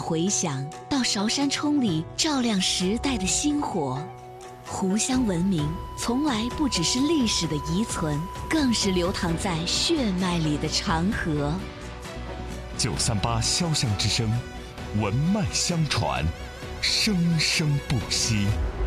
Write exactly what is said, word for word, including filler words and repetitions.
回响，到韶山冲里照亮时代的星火。湖湘文明从来不只是历史的遗存，更是流淌在血脉里的长河。 九三八潇湘之声，文脉相传，生生不息。